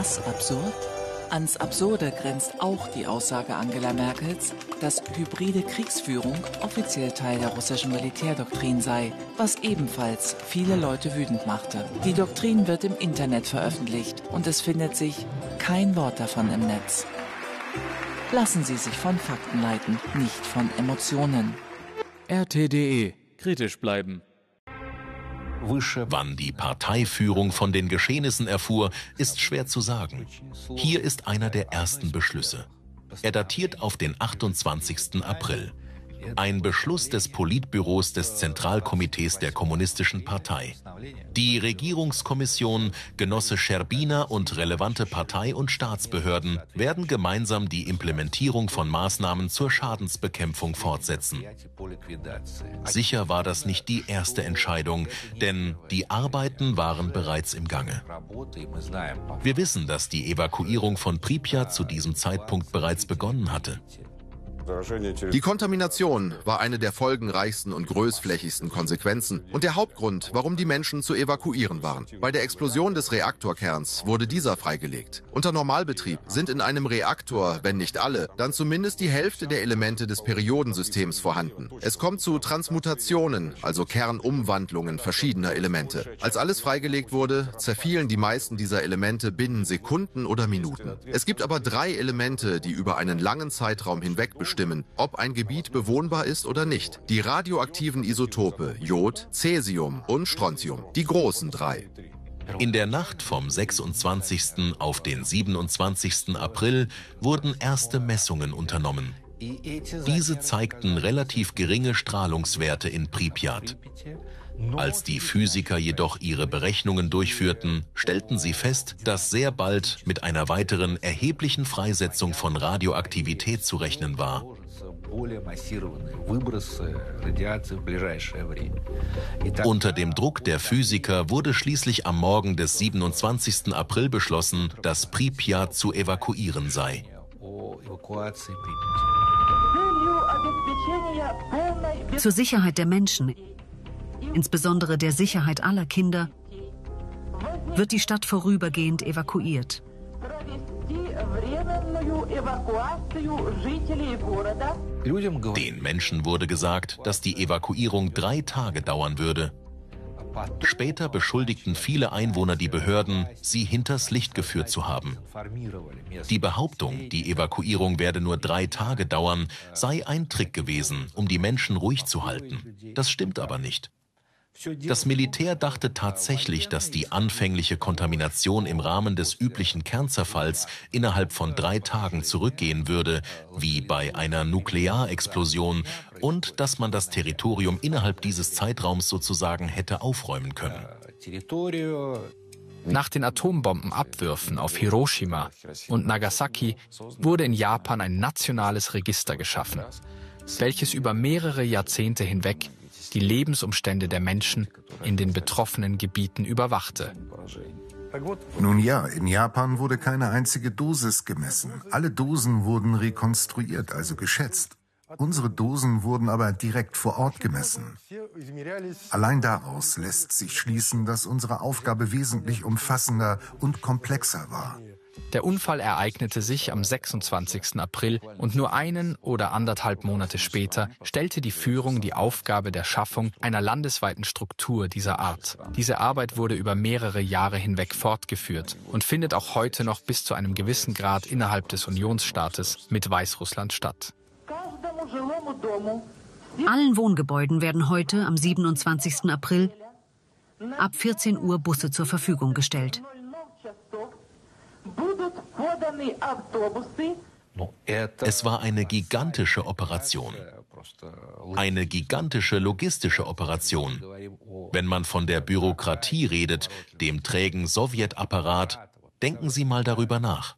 das absurd? Ans Absurde grenzt auch die Aussage Angela Merkels, dass hybride Kriegsführung offiziell Teil der russischen Militärdoktrin sei, was ebenfalls viele Leute wütend machte. Die Doktrin wird im Internet veröffentlicht und es findet sich kein Wort davon im Netz. Lassen Sie sich von Fakten leiten, nicht von Emotionen. RT.de. Kritisch bleiben. Wann die Parteiführung von den Geschehnissen erfuhr, ist schwer zu sagen. Hier ist einer der ersten Beschlüsse. Er datiert auf den 28. April. Ein Beschluss des Politbüros des Zentralkomitees der Kommunistischen Partei. Die Regierungskommission, Genosse Scherbina und relevante Partei- und Staatsbehörden werden gemeinsam die Implementierung von Maßnahmen zur Schadensbekämpfung fortsetzen. Sicher war das nicht die erste Entscheidung, denn die Arbeiten waren bereits im Gange. Wir wissen, dass die Evakuierung von Pripyat zu diesem Zeitpunkt bereits begonnen hatte. Die Kontamination war eine der folgenreichsten und größtflächigsten Konsequenzen und der Hauptgrund, warum die Menschen zu evakuieren waren. Bei der Explosion des Reaktorkerns wurde dieser freigelegt. Unter Normalbetrieb sind in einem Reaktor, wenn nicht alle, dann zumindest die Hälfte der Elemente des Periodensystems vorhanden. Es kommt zu Transmutationen, also Kernumwandlungen verschiedener Elemente. Als alles freigelegt wurde, zerfielen die meisten dieser Elemente binnen Sekunden oder Minuten. Es gibt aber 3 Elemente, die über einen langen Zeitraum hinweg bestimmen, ob ein Gebiet bewohnbar ist oder nicht. Die radioaktiven Isotope Jod, Cäsium und Strontium. Die großen 3. In der Nacht vom 26. auf den 27. April wurden erste Messungen unternommen. Diese zeigten relativ geringe Strahlungswerte in Pripyat. Als die Physiker jedoch ihre Berechnungen durchführten, stellten sie fest, dass sehr bald mit einer weiteren erheblichen Freisetzung von Radioaktivität zu rechnen war. Unter dem Druck der Physiker wurde schließlich am Morgen des 27. April beschlossen, dass Pripyat zu evakuieren sei. Zur Sicherheit der Menschen, insbesondere der Sicherheit aller Kinder, wird die Stadt vorübergehend evakuiert. Den Menschen wurde gesagt, dass die Evakuierung 3 Tage dauern würde. Später beschuldigten viele Einwohner die Behörden, sie hinters Licht geführt zu haben. Die Behauptung, die Evakuierung werde nur 3 Tage dauern, sei ein Trick gewesen, um die Menschen ruhig zu halten. Das stimmt aber nicht. Das Militär dachte tatsächlich, dass die anfängliche Kontamination im Rahmen des üblichen Kernzerfalls innerhalb von 3 Tagen zurückgehen würde, wie bei einer Nuklearexplosion, und dass man das Territorium innerhalb dieses Zeitraums sozusagen hätte aufräumen können. Nach den Atombombenabwürfen auf Hiroshima und Nagasaki wurde in Japan ein nationales Register geschaffen, welches über mehrere Jahrzehnte hinweg die Lebensumstände der Menschen in den betroffenen Gebieten überwachte. Nun ja, in Japan wurde keine einzige Dosis gemessen. Alle Dosen wurden rekonstruiert, also geschätzt. Unsere Dosen wurden aber direkt vor Ort gemessen. Allein daraus lässt sich schließen, dass unsere Aufgabe wesentlich umfassender und komplexer war. Der Unfall ereignete sich am 26. April und nur 1 oder 1,5 Monate später stellte die Führung die Aufgabe der Schaffung einer landesweiten Struktur dieser Art. Diese Arbeit wurde über mehrere Jahre hinweg fortgeführt und findet auch heute noch bis zu einem gewissen Grad innerhalb des Unionsstaates mit Weißrussland statt. Allen Wohngebäuden werden heute, am 27. April, ab 14 Uhr Busse zur Verfügung gestellt. Es war eine gigantische Operation. Eine gigantische logistische Operation. Wenn man von der Bürokratie redet, dem trägen Sowjetapparat, denken Sie mal darüber nach.